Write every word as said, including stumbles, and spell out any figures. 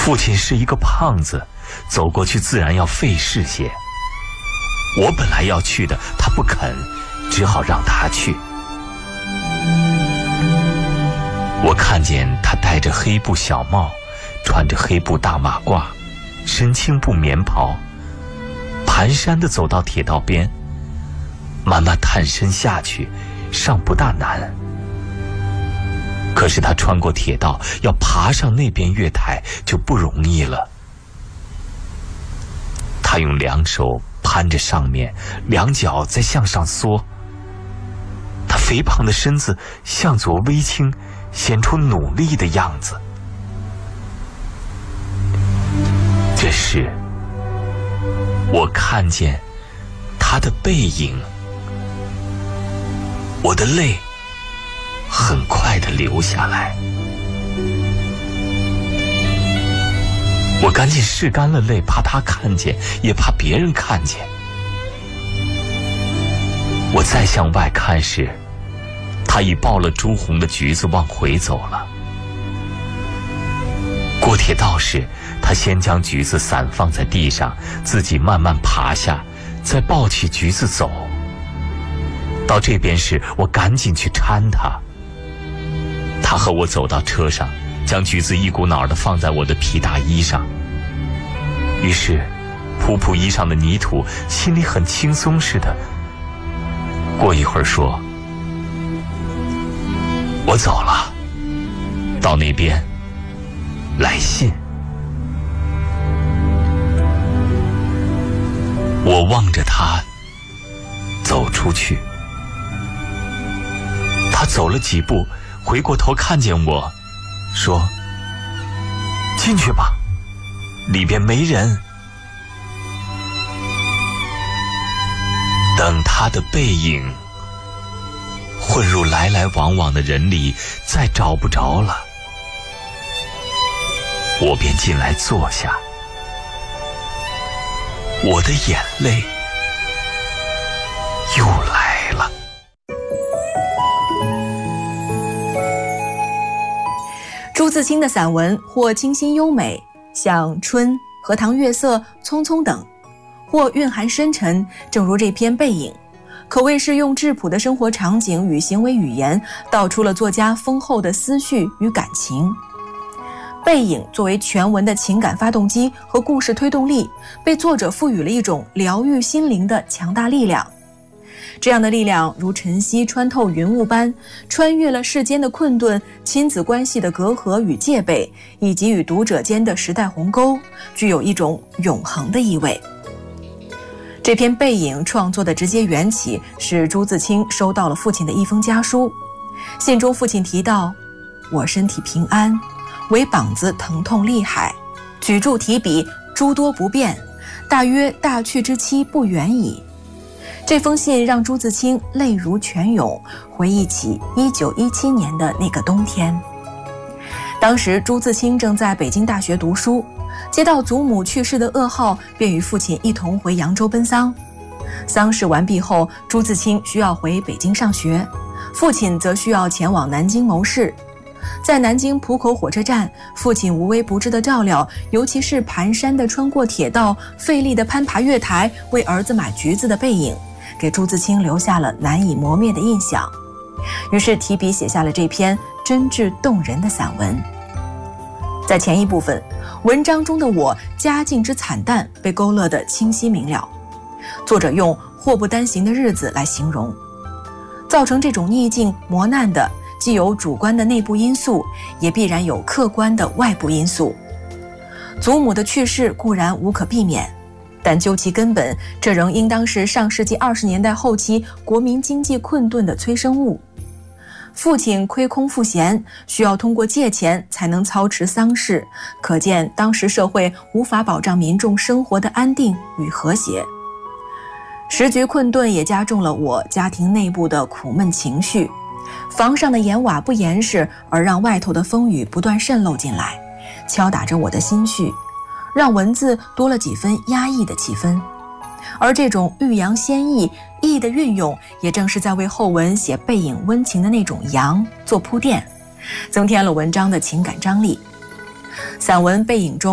父亲是一个胖子，走过去自然要费事些。我本来要去的，他不肯，只好让他去。我看见他戴着黑布小帽，穿着黑布大马褂，身青布棉袍，蹒跚地走到铁道边，慢慢探身下去，尚不大难。可是他穿过铁道，要爬上那边月台就不容易了。他用两手攀着上面，两脚在向上缩。他肥胖的身子向左微倾，显出努力的样子。这时，我看见他的背影，我的泪很快地流下来。我赶紧拭干了泪，怕他看见，也怕别人看见。我再向外看时，他已抱了朱红的橘子往回走了。过铁道时，他先将橘子散放在地上，自己慢慢爬下，再抱起橘子走。到这边时，我赶紧去搀他。他和我走到车上，将橘子一股脑地放在我的皮大衣上。于是扑扑衣上的泥土，心里很轻松似的。过一会儿说：我走了，到那边来信。我望着他走出去，他走了几步，回过头看见我，说：进去吧，里边没人。等他的背影混入来来往往的人里，再找不着了，我便进来坐下。我的眼泪又来了。 朱自清的散文或清新优美，像《春》《荷塘月色》《匆匆》等，或蕴含深沉，正如这篇《背影》，可谓是用质朴的生活场景与行为语言，道出了作家丰厚的思绪与感情。背影作为全文的情感发动机和故事推动力，被作者赋予了一种疗愈心灵的强大力量。这样的力量如晨曦穿透云雾般，穿越了世间的困顿、亲子关系的隔阂与戒备，以及与读者间的时代鸿沟，具有一种永恒的意味。这篇《背影》创作的直接缘起是朱自清收到了父亲的一封家书，信中父亲提到：我身体平安，唯膀子疼痛厉害，举箸提笔诸多不便，大约大去之期不远矣。这封信让朱自清泪如泉涌，回忆起一九一七年的那个冬天。当时朱自清正在北京大学读书，接到祖母去世的噩耗，便与父亲一同回扬州奔丧。丧事完毕后，朱自清需要回北京上学，父亲则需要前往南京谋事。在南京浦口火车站，父亲无微不至的照料，尤其是蹒跚地穿过铁道，费力地攀爬月台，为儿子买橘子的背影，给朱自清留下了难以磨灭的印象。于是提笔写下了这篇真挚动人的散文。在前一部分，文章中的我家境之惨淡被勾勒得清晰明了，作者用祸不单行的日子来形容。造成这种逆境磨难的，既有主观的内部因素，也必然有客观的外部因素。祖母的去世固然无可避免，但究其根本，这仍应当是上世纪二十年代后期国民经济困顿的催生物。父亲亏空赋闲，需要通过借钱才能操持丧事，可见当时社会无法保障民众生活的安定与和谐。时局困顿也加重了我家庭内部的苦闷情绪，房上的檐瓦不严实，而让外头的风雨不断渗漏进来，敲打着我的心绪，让文字多了几分压抑的气氛。而这种欲扬先抑，意的运用，也正是在为后文写背影温情的那种扬做铺垫，增添了文章的情感张力。散文《背影》中